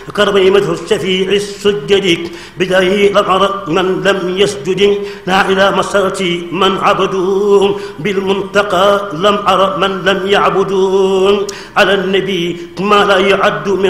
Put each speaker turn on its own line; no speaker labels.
كرميمة الشفيع السجد بدايه لم أرى من لم يسجد لا إلى مسرة من عبدوه بالمنتقى لم أرى من لم يعبدون على النبي ما لا يعد من